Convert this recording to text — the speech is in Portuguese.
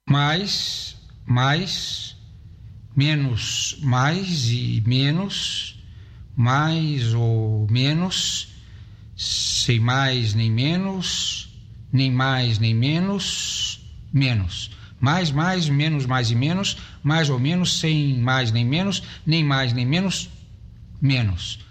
mais, menos, mais e menos, mais ou menos, sem mais nem menos, nem mais nem menos, menos. Mais, menos, mais e menos, mais ou menos, sem mais nem menos, nem mais nem menos, menos.